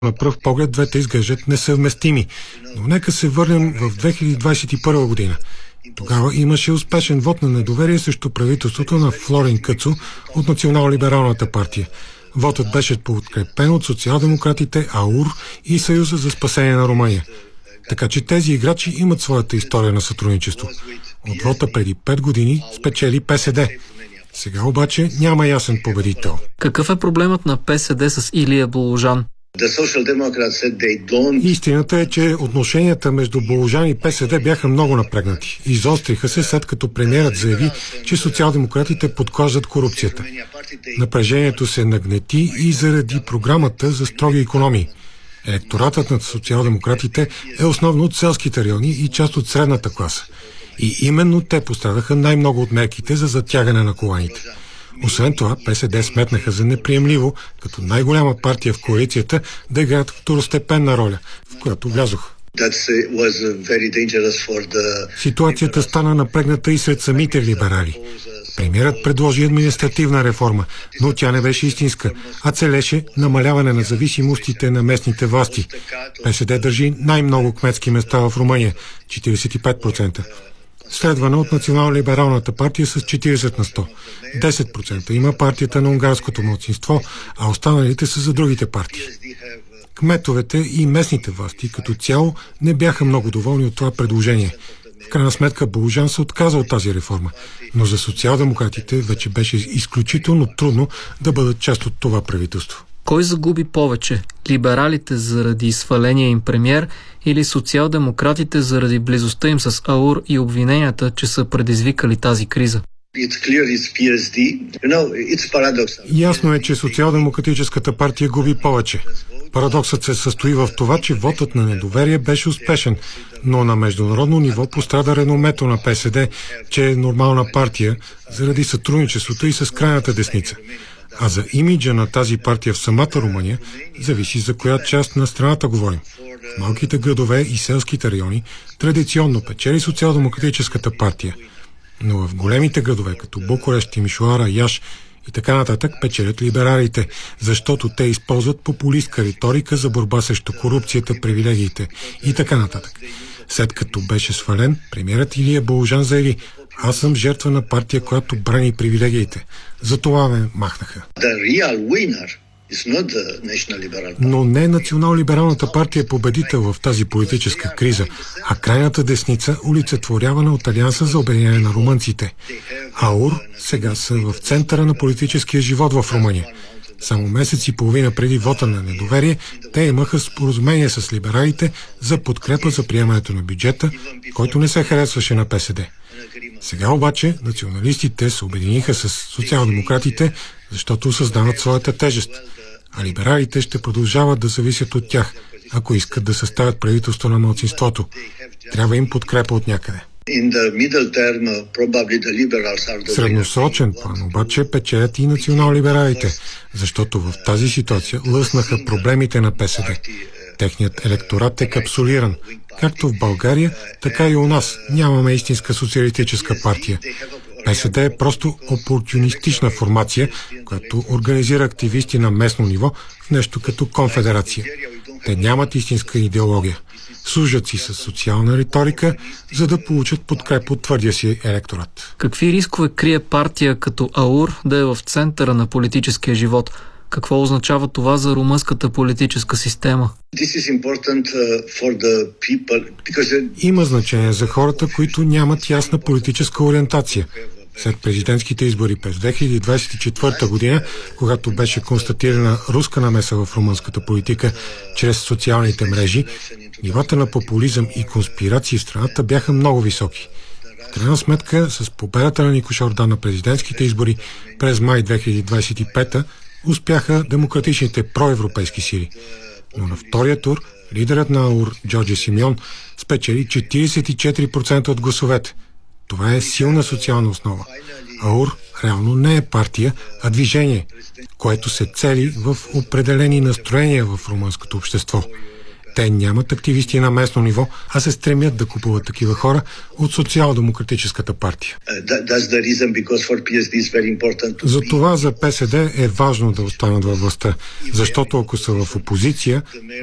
На пръв поглед двете изглеждат несъвместими, но нека се върнем в 2021 година. Тогава имаше успешен вод на недоверие срещу правителството на Флорин Къцо от Национално-либералната партия. Вотът беше подкрепен от социал-демократите, АУР и Съюза за спасение на Румъния. Така че тези играчи имат своята история на сътрудничество. От вота преди 5 години спечели ПСД. Сега обаче няма ясен победител. Какъв е проблемът на ПСД с Илия Боложан? Истината е, че отношенията между Боложан и ПСД бяха много напрегнати. Изостриха се, след като премиерът заяви, че социал-демократите подклаждат корупцията. Напрежението се нагнети и заради програмата за строги икономии. Електоратът на социал-демократите е основно от селските райони и част от средната класа. И именно те пострадаха най-много от мерките за затягане на коланите. Освен това, ПСД сметнаха за неприемливо, като най-голяма партия в коалицията, да играят второстепенна роля, в която влязоха. Ситуацията стана напрегната и сред самите либерали. Премиерът предложи административна реформа, но тя не беше истинска, а целеше намаляване на зависимостите на местните власти. ПСД държи най-много кметски места в Румъния – 45%. Следвана от Национално-либералната партия с 40 на 100. 10% има партията на унгарското малцинство, а останалите са за другите партии. Кметовете и местните власти като цяло не бяха много доволни от това предложение. В крайна сметка Боложан се отказа от тази реформа, но за социал-демократите вече беше изключително трудно да бъдат част от това правителство. Кой загуби повече? Либералите заради сваления им премиер или социал-демократите заради близостта им с АУР и обвиненията, че са предизвикали тази криза? Ясно е, че социал-демократическата партия губи повече. Парадоксът се състои в това, че вотът на недоверие беше успешен, но на международно ниво пострада реномето на ПСД, че е нормална партия заради сътрудничеството и с крайната десница. А за имиджа на тази партия в самата Румъния зависи за коя част на страната говорим. В малките градове и селските райони традиционно печели социал-демократическата партия, но в големите градове, като Букурещ, Тимишоара, Яш и така нататък, печелят либералите, защото те използват популистка риторика за борба срещу корупцията, привилегиите и така нататък. След като беше свален, премиерът Илия Боложан заяви: аз съм жертва на партия, която брани привилегиите. Затова ме махнаха. Но не национал-либералната партия е победител в тази политическа криза, а крайната десница, олицетворявана от Алианса за обединение на румънците. АУР сега са в центъра на политическия живот в Румъния. Само месец и половина преди вота на недоверие, те имаха споразумение с либералите за подкрепа за приемането на бюджета, който не се харесваше на ПСД. Сега обаче националистите се обединиха с социал-демократите, защото осъзнават своята тежест, а либералите ще продължават да зависят от тях, ако искат да съставят правителство на малцинството. Трябва им подкрепа от някъде. В средносрочен план обаче печелят и национал-либералите, защото в тази ситуация лъснаха проблемите на ПСД. Техният електорат е капсулиран. Както в България, така и у нас нямаме истинска социалистическа партия. ПСД е просто опортунистична формация, която организира активисти на местно ниво в нещо като конфедерация. Те нямат истинска идеология. Служат си с социална риторика, за да получат подкрепа от твърдия си електорат. Какви рискове крие партия като АУР да е в центъра на политическия живот? Какво означава това за румънската политическа система? Има значение за хората, които нямат ясна политическа ориентация. След президентските избори през 2024 година, когато беше констатирана руска намеса в румънската политика чрез социалните мрежи, нивата на популизъм и конспирации в страната бяха много високи. В крайна сметка, с победата на Никош Ордан на президентските избори през май 2025 успяха демократичните проевропейски сили. Но на втория тур лидерът на АУР Джорджи Симеон спечели 44% от гласовете. Това е силна социална основа. АУР реално не е партия, а движение, което се цели в определени настроения в румънското общество. Те нямат активисти на местно ниво, а се стремят да купуват такива хора от Социал-демократическата партия. Затова за ПСД е важно да останат във властта, защото ако са в опозиция,